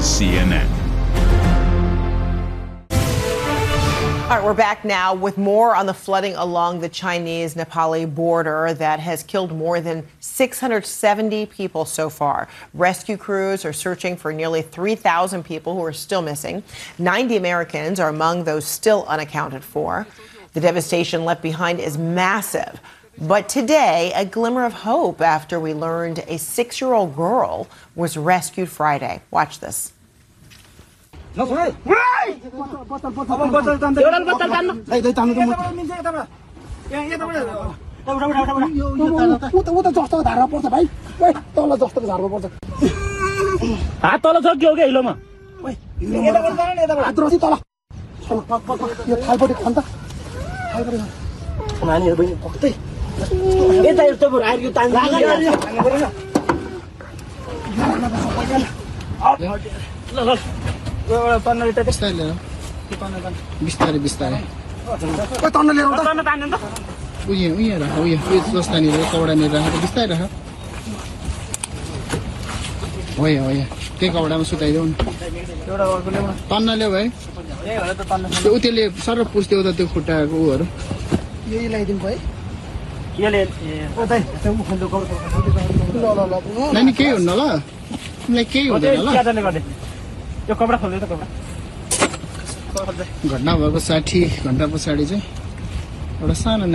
is CNN. All right, we're back now with more on the flooding along the Chinese-Nepali border that has killed more than 670 people so far. Rescue crews are searching for nearly 3,000 people who are still missing. 90 Americans are among those still unaccounted for. The devastation left behind is massive. But today, a glimmer of hope after we learned a 6-year-old girl was rescued Friday. Watch this. बिस्तारै बिस्तारै उयो राख उयो जस्तानिर कौडानिर राखेर बिस्तारै राख हो यो त्यही कौडामा सुताइदेऊ न तन्न ल्याऊ है त्यो उत्योले सर पुस्थ्यो त त्यो खुट्टाको उहरू यही लगाइदिनु भयो नानी केही हुन्न ल तिमीलाई केही हुँदैन ल यो कपडा खोल्दै त कपडा घटना भएको 60 घण्टा पछाडि चाहिँ एउटा सानो